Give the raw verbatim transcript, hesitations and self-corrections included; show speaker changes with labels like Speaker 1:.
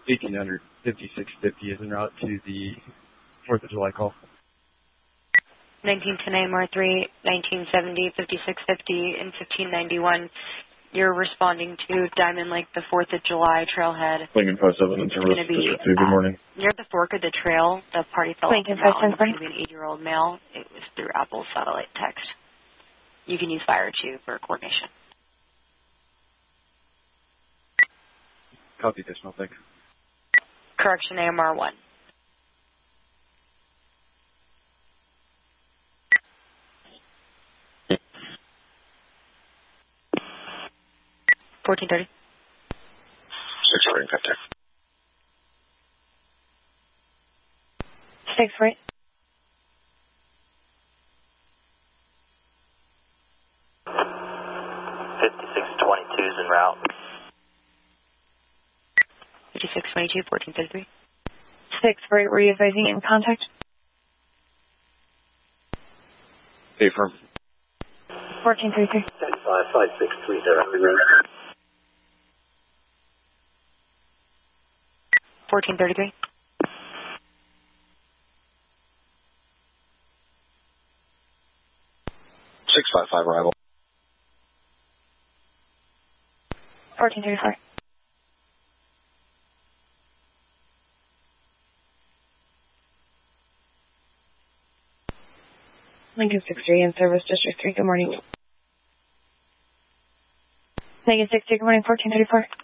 Speaker 1: eighteen hundred, fifty-six fifty is en route to the fourth of July call.
Speaker 2: nineteen ten A M R three, nineteen seventy, fifty-six fifty, and fifteen ninety-one. You're responding to Diamond Lake, the fourth of July trailhead.
Speaker 1: Lincoln five seven in service.
Speaker 2: Be,
Speaker 1: Good
Speaker 2: uh,
Speaker 1: morning.
Speaker 2: Near the fork of the trail, the party fell off the mountain. It's going to be an eight-year-old male. It was through Apple satellite text. You can use Fire two for coordination.
Speaker 1: Copy additional, thanks.
Speaker 2: Correction, A M R one. fourteen thirty.
Speaker 1: six forty contact.
Speaker 2: six forty.
Speaker 3: fifty-six twenty-two is en route.
Speaker 2: fifty-six twenty-two, fourteen thirty-three.
Speaker 4: six forty, were you advising in contact?
Speaker 1: A firm.
Speaker 4: fourteen thirty-three.
Speaker 3: five five six three zero.
Speaker 2: fourteen thirty-three.
Speaker 1: six five five arrival.
Speaker 4: fourteen thirty-four. Lincoln six three in service, District three, good morning. Lincoln six three, good morning, fourteen thirty-four.